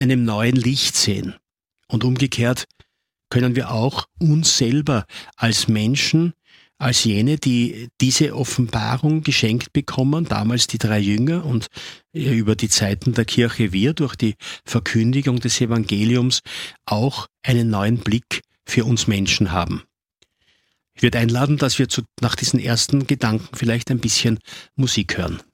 einem neuen Licht sehen. Und umgekehrt können wir auch uns selber als Menschen, als jene, die diese Offenbarung geschenkt bekommen, damals die 3 Jünger und über die Zeiten der Kirche wir, durch die Verkündigung des Evangeliums, auch einen neuen Blick für uns Menschen haben. Ich würde einladen, dass wir nach diesen ersten Gedanken vielleicht ein bisschen Musik hören.